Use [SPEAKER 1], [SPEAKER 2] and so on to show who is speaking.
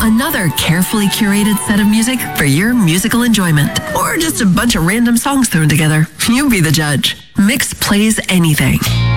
[SPEAKER 1] Another carefully curated set of music for your musical enjoyment. Or just a bunch of random songs thrown together. You be the judge. Mix plays anything.